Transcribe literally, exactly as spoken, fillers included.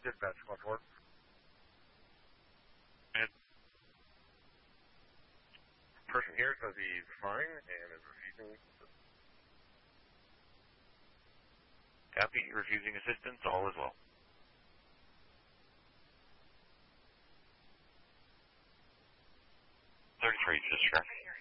Dispatch one four. And person here says he's fine and is refusing assistance. Copy, refusing assistance, all is well. thirty-three, just traffic.